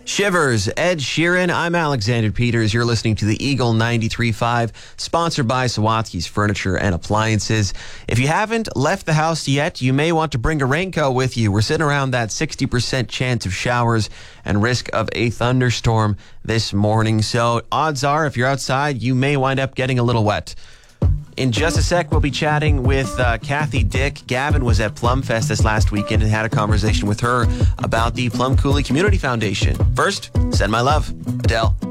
Shivers, Ed Sheeran. I'm Alexander Peters. You're listening to the Eagle 93.5, sponsored by Sawatsky's Furniture and Appliances. If you haven't left the house yet, you may want to bring a raincoat with you. We're sitting around that 60% chance of showers and risk of a thunderstorm this morning. So odds are, if you're outside, you may wind up getting a little wet. In just a sec, we'll be chatting with Kathy Dick. Gavin was at Plum Fest this last weekend and had a conversation with her about the Plum Coulee Community Foundation. First, send my love, Adele.